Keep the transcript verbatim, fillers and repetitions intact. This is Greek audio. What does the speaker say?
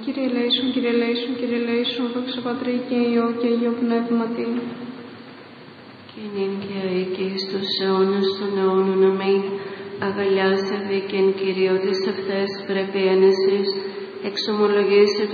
Κύριε ελέησον, Κύριε ελέησον, Κύριε ελέησον, δόξα Πατρί και Υιό και Υιό Πνεύματι. Και νυν και αεί και εις τους αιώνας των αιώνων. Αμήν. Αγαλιάσε δίκαιεν Κυρίω τις ευθές πρέπει ένεσης, εξομολογήσει